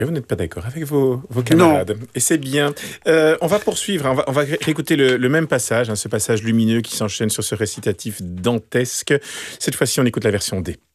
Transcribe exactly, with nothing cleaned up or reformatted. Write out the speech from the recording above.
Et vous n'êtes pas d'accord avec vos, vos Non. camarades. Et c'est bien. Euh, on va poursuivre. On va, on va réécouter le, le même passage, hein, ce passage lumineux qui s'enchaîne sur ce récitatif dantesque. Cette fois-ci, on écoute la version D.